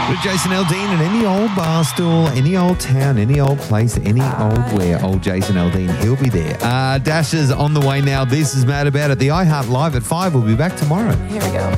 With Jason Aldean at any old bar stool, any old town, any old place, any old where, old Jason Aldean, he'll be there. Dash is on the way now. This is Mad About It. The iHeart Live at 5. We'll be back tomorrow. Here we go.